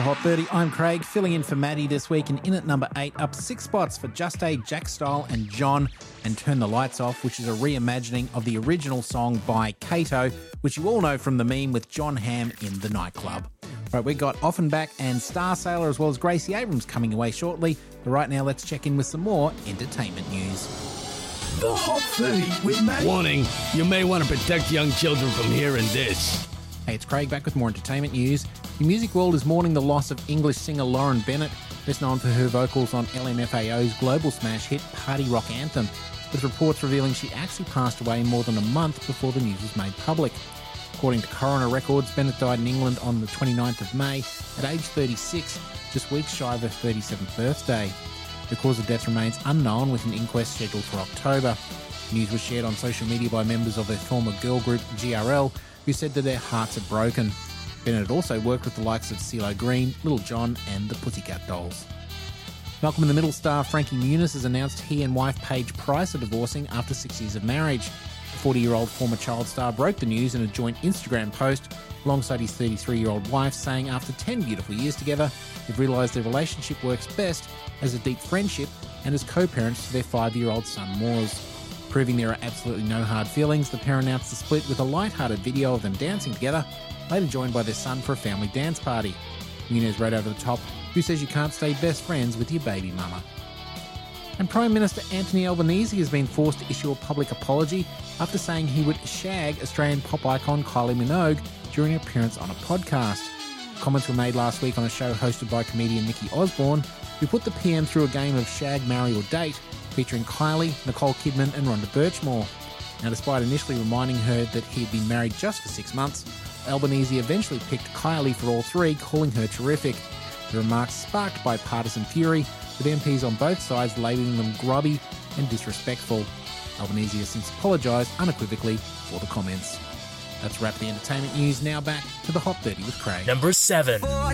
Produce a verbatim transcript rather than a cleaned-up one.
Hot thirty. I'm Craig, filling in for Maddie this week, and in at number eight, up six spots for Just A, Jack Style and John, and Turn the Lights Off, which is a reimagining of the original song by Kato, which you all know from the meme with John Hamm in the nightclub. Right, we got Offenbach and Star Sailor as well as Gracie Abrams coming away shortly, but right now let's check in with some more entertainment news. The Hot thirty with Maddie. Warning, you may want to protect young children from hearing this. Hey, it's Craig back with more entertainment news. The music world is mourning the loss of English singer Lauren Bennett, best known for her vocals on L M F A O's global smash hit Party Rock Anthem, with reports revealing she actually passed away more than a month before the news was made public. According to Coroner Records, Bennett died in England on the twenty-ninth of May at age thirty-six, just weeks shy of her thirty-seventh birthday. The cause of death remains unknown, with an inquest scheduled for October. News was shared on social media by members of her former girl group G R L, who said that their hearts are broken. Bennett also worked with the likes of CeeLo Green, Little John and the Pussycat Dolls. Malcolm in the Middle star Frankie Muniz has announced he and wife Paige Price are divorcing after six years of marriage. The forty-year-old former child star broke the news in a joint Instagram post alongside his thirty-three-year-old wife, saying after ten beautiful years together, they've realised their relationship works best as a deep friendship and as co-parents to their five-year-old son Moors. Proving there are absolutely no hard feelings, the pair announced the split with a light-hearted video of them dancing together, later joined by their son for a family dance party. Muniz wrote over the top, "Who says you can't stay best friends with your baby mama?" And Prime Minister Anthony Albanese has been forced to issue a public apology after saying he would shag Australian pop icon Kylie Minogue during an appearance on a podcast. Comments were made last week on a show hosted by comedian Nikki Osborne, who put the P M through a game of shag, marry or date, featuring Kylie, Nicole Kidman and Rhonda Birchmore. Now, despite initially reminding her that he had been married just for six months, Albanese eventually picked Kylie for all three, calling her terrific. The remarks sparked bipartisan fury, with M Ps on both sides labelling them grubby and disrespectful. Albanese has since apologised unequivocally for the comments. That's wrapped the entertainment news. Now back to the Hot thirty with Craig. Number seven. For